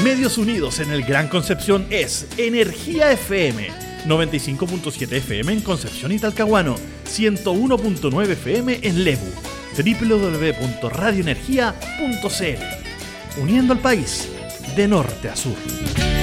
Medios unidos en el Gran Concepción es Energía FM, 95.7 FM en Concepción y Talcahuano, 101.9 FM en Lebu, www.radioenergia.cl, uniendo al país de norte a sur.